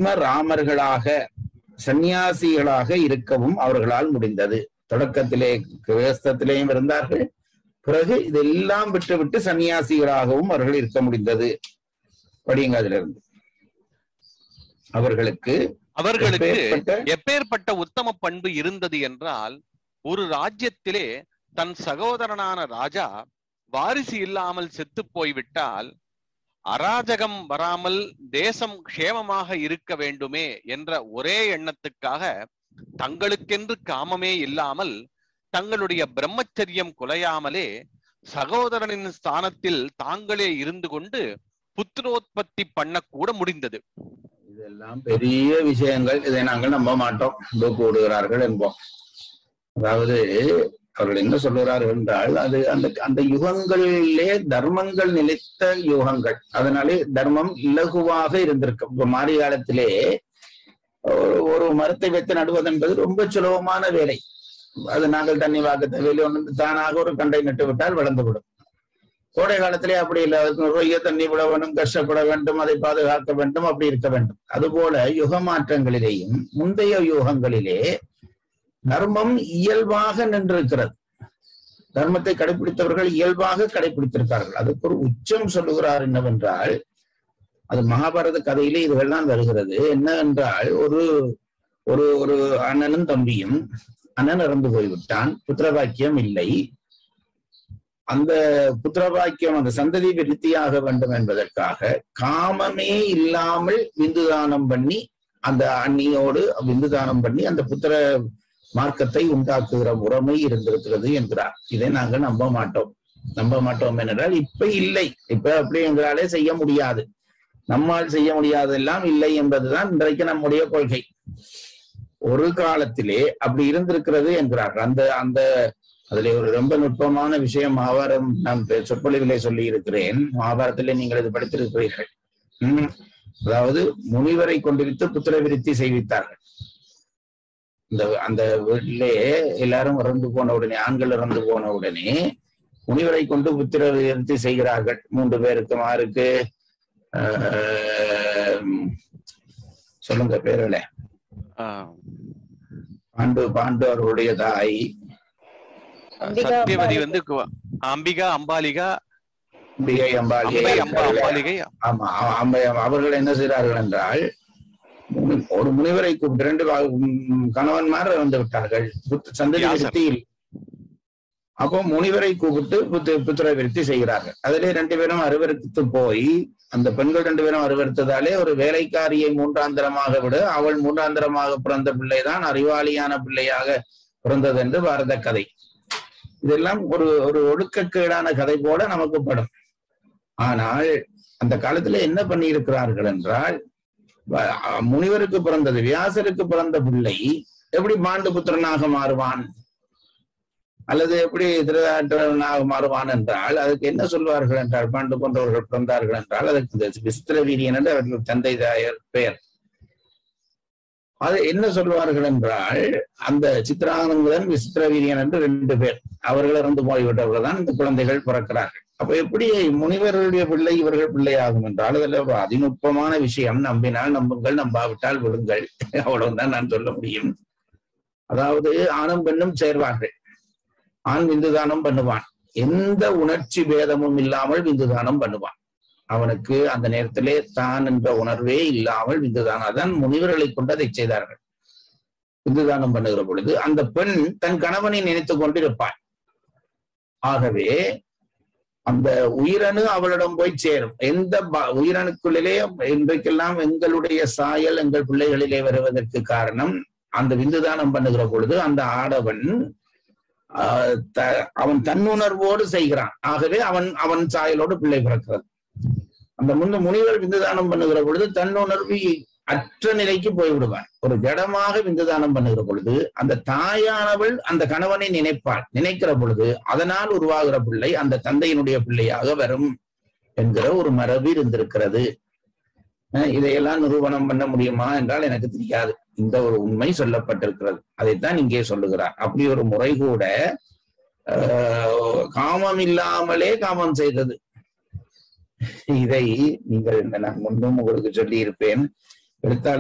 ராமர்களாக சந்நியாசிகளாக இருக்கவும் அவர்களால் முடிந்தது. தொடக்கத்திலே கிரகஸ்தத்திலேயும் இருந்தார்கள், பிறகு இதெல்லாம் விட்டு சன்னியாசிகளாகவும் அவர்கள் இருக்க முடிந்தது. படியுங்க அதுல இருந்து. அவர்களுக்கு எப்பேற்பட்ட உத்தம பண்பு இருந்தது என்றால், ஒரு ராஜ்யத்திலே தன் சகோதரனான ராஜா வாரிசு இல்லாமல் செத்து போய்விட்டால் அராஜகம் வராமல் தேசம் க்ஷேமமாக இருக்க வேண்டுமே என்ற ஒரே எண்ணத்துக்காக தங்களுக்கென்று காமமே இல்லாமல் தங்களுடைய பிரம்மச்சரியம் குலையாமலே சகோதரனின் ஸ்தானத்தில் தாங்களே இருந்து கொண்டு புத்திரோத்பத்தி பண்ணக்கூட முடிந்தது. இதெல்லாம் பெரிய விஷயங்கள், இதை நாங்கள் நம்ப மாட்டோம், கூடுகிறார்கள் என்போம். அதாவது அவர்கள் என்ன சொல்லுகிறார்கள் என்றால், அது அந்த யுகங்களிலே தர்மங்கள் நிலைத்த யுகங்கள், அதனாலே தர்மம் இலகுவாக இருந்திருக்கும். இப்ப மாறி காலத்திலே ஒரு மரத்தை வைத்து நடுவது என்பது ரொம்ப சுலபமான வேலை. அது நாங்கள் தண்ணி வாக்க தேவையில்லை, ஒன்று தானாக ஒரு கண்டை நட்டு விட்டால் வளர்ந்துவிடும். கோடை காலத்திலே அப்படி இல்லை, அதுக்கு நிறைய தண்ணி விட வேண்டும், கஷ்டப்பட வேண்டும், அதை பாதுகாக்க வேண்டும், அப்படி இருக்க வேண்டும். அதுபோல யுக மாற்றங்களிலேயும் முந்தைய யுகங்களிலே தர்மம் இயல்பாக நின்றிருக்கிறது. தர்மத்தை கடைபிடித்தவர்கள் இயல்பாக கடைபிடித்திருக்கார்கள். அதுக்கு ஒரு உச்சம் சொல்லுகிறார் என்னவென்றால், அது மகாபாரத கதையிலே இதுவெல்லாம் வருகிறது. என்ன என்றால், ஒரு அண்ணனும் தம்பியும், அண்ணன் இறந்து போய்விட்டான், புத்திரபாக்கியம் இல்லை. அந்த புத்திரபாக்கியம், அந்த சந்ததி விருத்தியாக வேண்டும் என்பதற்காக காமமே இல்லாமல் விந்துதானம் பண்ணி, அந்த அண்ணியோடு விந்துதானம் பண்ணி அந்த புத்திர மார்க்கத்தை உண்டாக்குகிற முறைமை இருந்திருக்கிறது என்கிறார். இதை நாங்கள் நம்ப மாட்டோம் என்றால் இப்ப இல்லை, இப்ப அப்படி எங்களாலே செய்ய முடியாது, நம்மால் செய்ய முடியாதெல்லாம் இல்லை என்பதுதான் இன்றைக்கு நம்முடைய கொள்கை. ஒரு காலத்திலே அப்படி இருந்திருக்கிறது என்கிறார்கள். அந்த அதுல ஒரு ரொம்ப நுட்பமான விஷயம் மகாபாரதம் நான் சொற்பொழிவிலே சொல்லி இருக்கிறேன். மகாபாரதத்திலே நீங்கள் இது படித்திருக்கிறீர்கள். அதாவது முனிவரை கொண்டிருத்து புத்திர விருத்தி செய்வித்தார்கள். அந்த வீட்டிலே எல்லாரும் இறந்து போன உடனே, ஆண்கள் இறந்து போன உடனே முனிவரை கொண்டு புத்திர விருத்தி செய்கிறார்கள். 3 பேருக்கு மாருக்கு சொல்லுங்க பேருல. பாண்டு அவர்களுடைய தாய் சத்தியவதி வந்து அம்பிகா, அம்பாலிகா, அம்பாலிகை. ஆமா, அவர்கள் என்ன செய்கிறார்கள் என்றால், ஒரு முனிவரை கூப்பிட்டு 2 கணவன்மார் வந்து விட்டார்கள், சந்ததி விருத்தியில். அப்போ முனிவரை கூப்பிட்டு புத்திர விருத்தி செய்கிறார்கள். அதிலே 2 பேரும் அருவருத்து போய், அந்த பெண்கள் 2 பேரும் அருவருத்ததாலே ஒரு வேலைக்காரியை 3ஆந்தரமாக விட, அவள் 3ஆந்தரமாக பிறந்த பிள்ளைதான் அறிவாளியான பிள்ளையாக பிறந்தது என்று பாரத கதை. இதெல்லாம் ஒரு ஒழுக்கக்கேடான கதை போல நமக்கு படும். ஆனால் அந்த காலத்துல என்ன பண்ணி இருக்கிறார்கள் என்றால், முனிவருக்கு பிறந்தது, வியாசருக்கு பிறந்த பிள்ளை எப்படி பாண்டு புத்திரனாக மாறுவான் அல்லது எப்படி திருதராஷ்டிரனாக மாறுவான் என்றால், அதுக்கு என்ன சொல்வார்கள் என்றால், பாண்டு போன்றவர்கள் பிறந்தார்கள் என்றால் அதுக்கு விசித்திரவீரியன் என்று அவர்கள் தந்தை தாயர் பெயர். அது என்ன சொல்வார்கள் என்றால், அந்த சித்திரானந்தன் விசித்திரவீரியன் என்று 2 பேர், அவர்கள் இறந்து போய்விட்டவர்கள் தான் இந்த குழந்தைகள் பிறக்கிறார்கள். அப்ப எப்படி முனிவர்களுடைய பிள்ளை இவர்கள் பிள்ளை ஆகும் என்றால், அதில் ஒரு அதிநுட்பமான விஷயம். நம்பினால் நம்புங்கள், நம்பாவிட்டால் விடுங்கள், அவ்வளவுதான் நான் சொல்ல முடியும். அதாவது ஆணும் பெண்ணும் சேர்வார்கள். ஆண் விந்துதானம் பண்ணுவான், எந்த உணர்ச்சி பேதமும் இல்லாமல் விந்துதானம் பண்ணுவான். அவனுக்கு அந்த நேரத்திலே தான் என்ற உணர்வே இல்லாமல் விந்துதானம், அதான் முனிவர்களை கொண்டு அதை செய்தார்கள். விந்துதானம் பண்ணுகிற பொழுது அந்த பெண் தன் கணவனை நினைத்து கொண்டிருப்பாள். ஆகவே அந்த உயிரணு அவளிடம் போய் சேரும். எந்த உயிரணுக்குள்ளிலே இன்றைக்கெல்லாம் எங்களுடைய சாயல் எங்கள் பிள்ளைகளிலே வருவதற்கு காரணம், அந்த விந்துதானம் பண்ணுகிற பொழுது அந்த ஆடவன் அவன் தன்னுணர்வோடு செய்கிறான். ஆகவே அவன் சாயலோடு பிள்ளை பிறக்கிறது. அந்த முனிவர் விந்துதானம் பண்ணுகிற பொழுது தன்னுணர்வு அற்ற நிலைக்கு போய்விடுவார். ஒரு ஜடமாக விந்துதானம் பண்ணுகிற பொழுது அந்த தாயானவள் அந்த கணவனை நினைக்கிற பொழுது அதனால் உருவாகிற பிள்ளை அந்த தந்தையினுடைய பிள்ளையாக வரும் என்கிற ஒரு மரபு இருந்திருக்கிறது. இதையெல்லாம் நிரூபணம் பண்ண முடியுமா என்றால் எனக்கு தெரியாது. இந்த ஒரு உண்மை சொல்லப்பட்டிருக்கிறது, அதைத்தான் இங்கே சொல்லுகிறார். அப்படி ஒரு முறை கூட காமம் இல்லாமலே காமம் செய்தது. இதை நீங்கள் நான் முன்னும் உங்களுக்கு சொல்லி இருப்பேன். எழுத்தாளர்